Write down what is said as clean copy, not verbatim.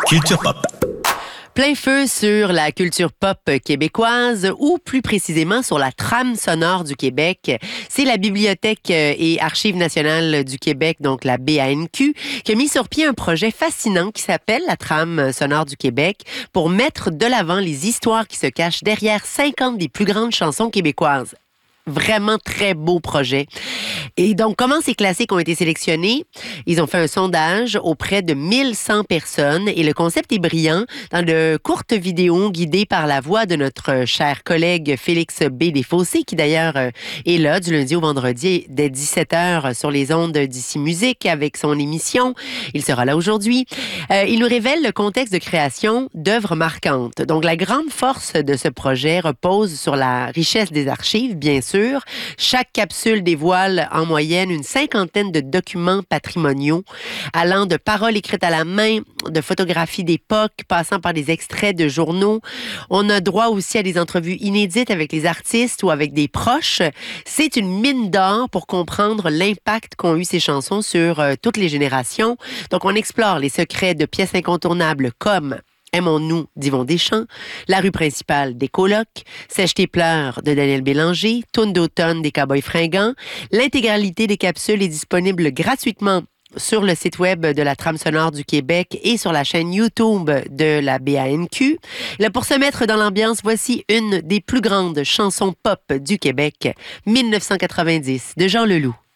Culture pop. Plein feu sur la culture pop québécoise ou plus précisément sur la trame sonore du Québec. C'est la Bibliothèque et Archives nationales du Québec, donc la BANQ, qui a mis sur pied un projet fascinant qui s'appelle la trame sonore du Québec pour mettre de l'avant les histoires qui se cachent derrière 50 des plus grandes chansons québécoises. Vraiment très beau projet. Et donc, comment ces classiques ont été sélectionnés? Ils ont fait un sondage auprès de 1100 personnes et le concept est brillant. Dans de courtes vidéos guidées par la voix de notre cher collègue Félix B. Desfossés, qui d'ailleurs est là du lundi au vendredi dès 17h sur les ondes d'Ici Musique avec son émission. Il sera là aujourd'hui. Il nous révèle le contexte de création d'œuvres marquantes. Donc, la grande force de ce projet repose sur la richesse des archives, bien sûr. Chaque capsule dévoile en moyenne une cinquantaine de documents patrimoniaux allant de paroles écrites à la main, de photographies d'époque, passant par des extraits de journaux. On a droit aussi à des entrevues inédites avec les artistes ou avec des proches. C'est une mine d'or pour comprendre l'impact qu'ont eu ces chansons sur toutes les générations. Donc, on explore les secrets de pièces incontournables comme Aimons-nous d'Yvon Deschamps, La rue principale des Colocs, Sèche tes pleurs de Daniel Bélanger, Toune d'automne des Cowboys fringants. L'intégralité des capsules est disponible gratuitement sur le site web de la Trame sonore du Québec et sur la chaîne YouTube de la BANQ. Là, pour se mettre dans l'ambiance, voici une des plus grandes chansons pop du Québec, 1990, de Jean Leloup.